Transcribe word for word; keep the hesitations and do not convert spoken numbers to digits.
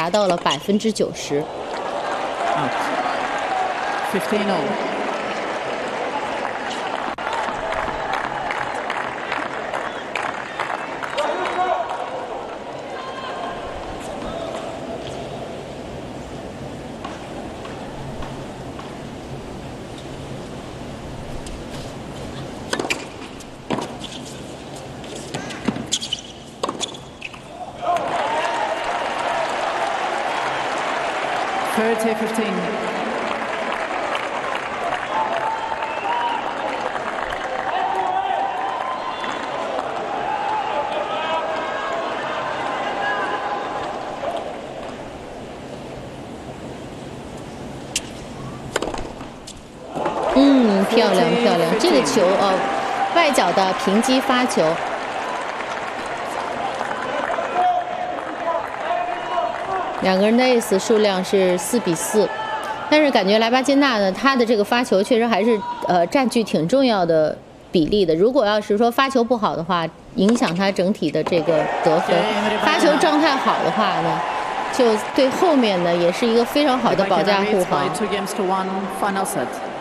达到了百分之九十。 Out. fifteen all. thirty fifteen. 嗯，漂亮漂亮，这个球哦，外角的平击发球。两个人的 ace 数量是四比四，但是感觉莱巴金娜呢，她的这个发球确实还是呃占据挺重要的比例的。如果要是说发球不好的话，影响她整体的这个得分；发球状态好的话呢，就对后面呢也是一个非常好的保驾护航。 Two games to one, final set.